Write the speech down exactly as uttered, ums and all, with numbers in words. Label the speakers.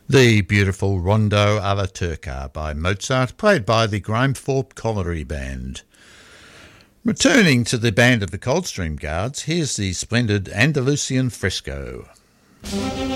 Speaker 1: The beautiful Rondo alla Turca by Mozart, played by the Grimethorpe Colliery Band. Returning to the band of the Coldstream Guards, here's the splendid Andalusian Fresco.